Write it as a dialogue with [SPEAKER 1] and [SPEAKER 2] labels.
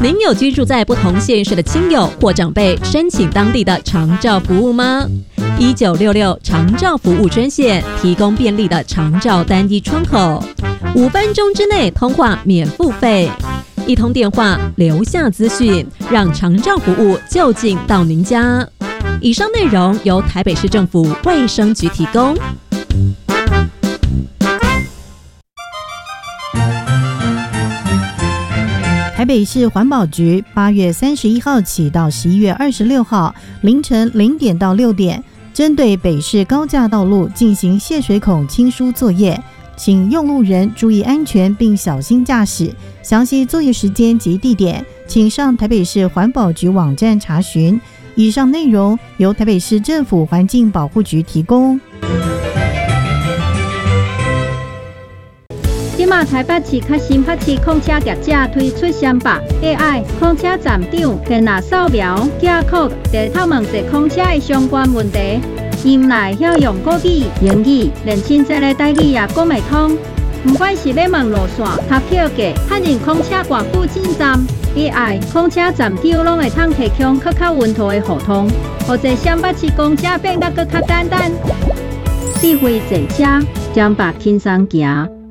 [SPEAKER 1] 您有居住在不同县市的亲友或长辈申请当地的长照服务吗？1966长照服务专线提供便利的长照单一窗口，5分钟之内通话免付费，一通电话留下资讯，让长照服务就近到您家。以上内容由台北市政府卫生局提供。
[SPEAKER 2] 台北市环保局8月31号起到11月26号凌晨0点到6点，针对北市高架道路进行泄水孔清疏作业，请用路人注意安全并小心驾驶。详细作业时间及地点，请上台北市环保局网站查询。以上内容由台北市政府环境保护局提供。
[SPEAKER 3] 今嘛台北市较新北市控车业者推出新版 AI 控车站长跟那扫描 QR Code， 在透问者控车的相关问题，因来晓用国语、英语，连亲切的台语也讲袂通。不管是要问路线、搭票价、确认控车挂附近站 ，AI 控车站长拢会通提供更较稳妥的互通，或者新北市公车变得更较简单。智慧坐车，将把轻松行。